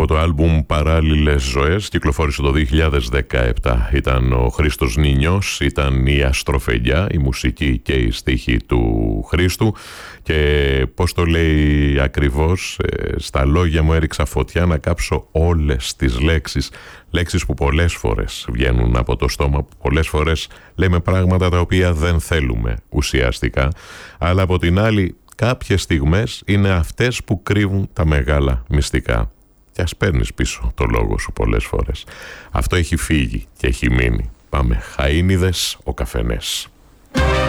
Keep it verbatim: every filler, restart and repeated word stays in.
από το άλμπουμ Παράλληλες Ζωές, κυκλοφόρησε το δύο χιλιάδες δεκαεπτά. Ήταν ο Χρήστος Νίνιος, ήταν η Αστροφεγγιά, η μουσική και η στίχη του Χρήστου. Και πώς το λέει ακριβώς, στα λόγια μου έριξα φωτιά να κάψω όλες τις λέξεις. Λέξεις που πολλές φορές βγαίνουν από το στόμα, που πολλές φορές λέμε πράγματα τα οποία δεν θέλουμε ουσιαστικά, αλλά από την άλλη κάποιες στιγμές είναι αυτές που κρύβουν τα μεγάλα μυστικά. Και ας παίρνεις πίσω το λόγο σου πολλές φορές. Αυτό έχει φύγει και έχει μείνει. Πάμε. Χαΐνιδες ο καφενές.